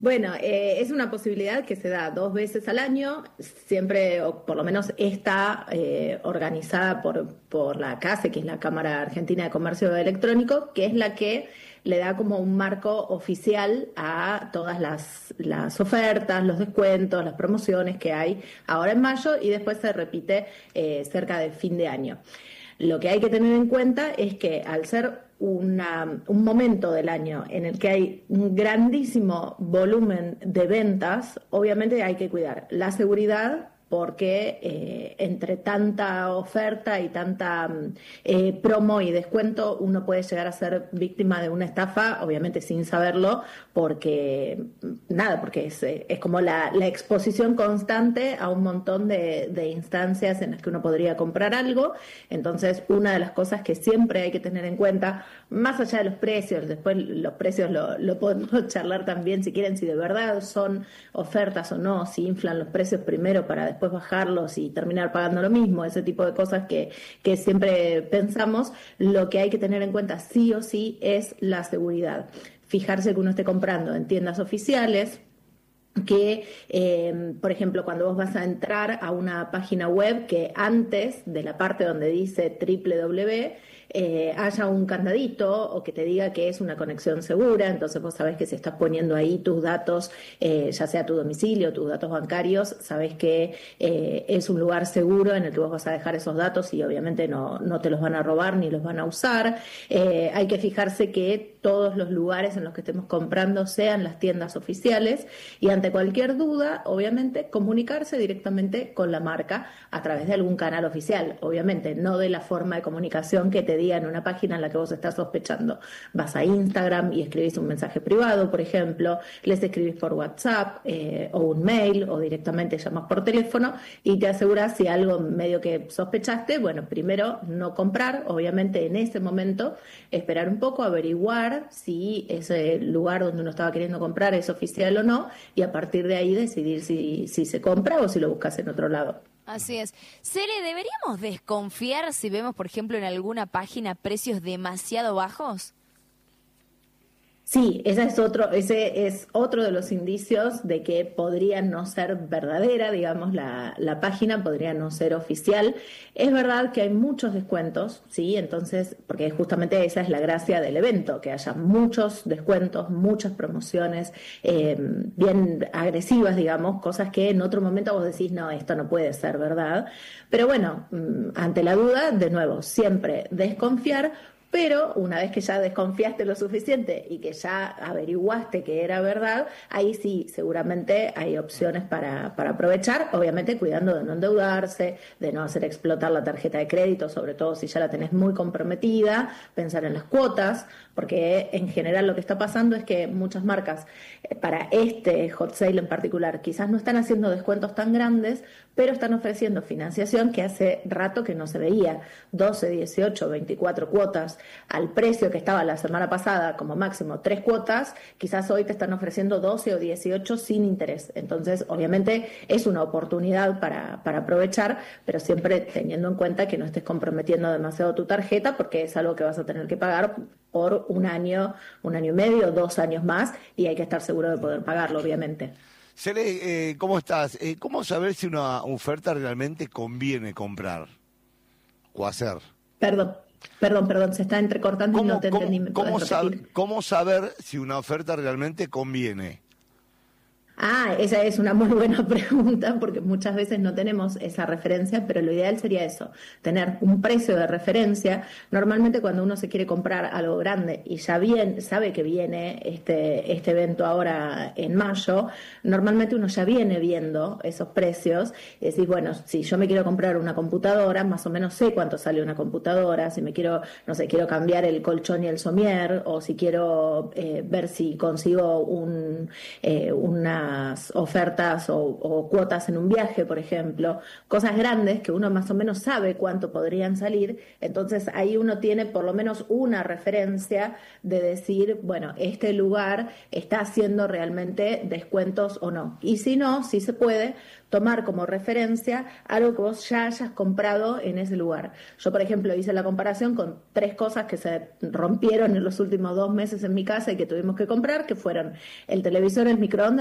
Bueno, es una posibilidad que se da 2 veces al año, siempre, o por lo menos está organizada por la CASE, que es la Cámara Argentina de Comercio Electrónico, que es la que le da como un marco oficial a todas las ofertas, los descuentos, las promociones que hay ahora en mayo y después se repite cerca del fin de año. Lo que hay que tener en cuenta es que al ser un momento del año en el que hay un grandísimo volumen de ventas, obviamente hay que cuidar la seguridad porque entre tanta oferta y tanta promo y descuento uno puede llegar a ser víctima de una estafa, obviamente sin saberlo, porque porque es como la exposición constante a un montón de instancias en las que uno podría comprar algo. Entonces, una de las cosas que siempre hay que tener en cuenta, más allá de los precios, después los precios lo podemos charlar también si quieren, si de verdad son ofertas o no, si inflan los precios primero para después bajarlos y terminar pagando lo mismo, ese tipo de cosas que siempre pensamos. Lo que hay que tener en cuenta sí o sí es la seguridad. Fijarse que uno esté comprando en tiendas oficiales, que, por ejemplo, cuando vos vas a entrar a una página web, que antes de la parte donde dice www haya un candadito o que te diga que es una conexión segura. Entonces vos sabés que si estás poniendo ahí tus datos, ya sea tu domicilio, tus datos bancarios, sabés que es un lugar seguro en el que vos vas a dejar esos datos y obviamente no te los van a robar ni los van a usar. Hay que fijarse que todos los lugares en los que estemos comprando sean las tiendas oficiales y ante cualquier duda, obviamente, comunicarse directamente con la marca a través de algún canal oficial, obviamente, no de la forma de comunicación que te diga en una página en la que vos estás sospechando. Vas a Instagram y escribís un mensaje privado, por ejemplo, les escribís por WhatsApp o un mail o directamente llamas por teléfono y te aseguras si algo medio que sospechaste, bueno, primero no comprar, obviamente en ese momento, esperar un poco, averiguar si ese lugar donde uno estaba queriendo comprar es oficial o no y a partir de ahí decidir si se compra o si lo buscas en otro lado. Así es. Cele, ¿deberíamos desconfiar si vemos, por ejemplo, en alguna página precios demasiado bajos? Sí, ese es otro de los indicios de que podría no ser verdadera, digamos, la página podría no ser oficial. Es verdad que hay muchos descuentos, ¿sí? Entonces, porque justamente esa es la gracia del evento, que haya muchos descuentos, muchas promociones bien agresivas, digamos, cosas que en otro momento vos decís, no, esto no puede ser verdad. Pero bueno, ante la duda, de nuevo, siempre desconfiar. Pero una vez que ya desconfiaste lo suficiente y que ya averiguaste que era verdad, ahí sí, seguramente hay opciones para aprovechar, obviamente cuidando de no endeudarse, de no hacer explotar la tarjeta de crédito, sobre todo si ya la tenés muy comprometida, pensar en las cuotas, porque en general lo que está pasando es que muchas marcas, para este hot sale en particular, quizás no están haciendo descuentos tan grandes, pero están ofreciendo financiación que hace rato que no se veía, 12, 18, 24 cuotas, al precio que estaba la semana pasada, como máximo 3 cuotas, quizás hoy te están ofreciendo 12 o 18 sin interés. Entonces, obviamente, es una oportunidad para aprovechar, pero siempre teniendo en cuenta que no estés comprometiendo demasiado tu tarjeta, porque es algo que vas a tener que pagar por un año y medio, 2 años más, y hay que estar seguro de poder pagarlo, obviamente. Cele, ¿cómo estás? ¿Cómo saber si una oferta realmente conviene comprar o hacer? Perdón, se está entrecortando y no te entendí. ¿Me podés repetir? ¿Cómo saber si una oferta realmente conviene? Esa es una muy buena pregunta porque muchas veces no tenemos esa referencia, pero lo ideal sería eso, tener un precio de referencia. Normalmente cuando uno se quiere comprar algo grande y ya sabe que viene este evento ahora en mayo, normalmente uno ya viene viendo esos precios y decís, bueno, si yo me quiero comprar una computadora, más o menos sé cuánto sale una computadora, si me quiero, no sé, quiero cambiar el colchón y el somier, o si quiero ver si consigo una unas ofertas o cuotas en un viaje, por ejemplo, cosas grandes que uno más o menos sabe cuánto podrían salir, entonces ahí uno tiene por lo menos una referencia de decir, bueno, este lugar está haciendo realmente descuentos o no. Y si no, si se puede tomar como referencia algo que vos ya hayas comprado en ese lugar. Yo, por ejemplo, hice la comparación con 3 cosas que se rompieron en los últimos 2 meses en mi casa y que tuvimos que comprar, que fueron el televisor, el microondas